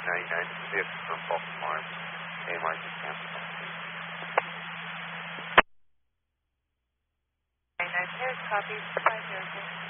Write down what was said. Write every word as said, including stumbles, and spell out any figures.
ninety-nine six for Baltimore. A M R C cancel. nine nine six, copy, five zero six.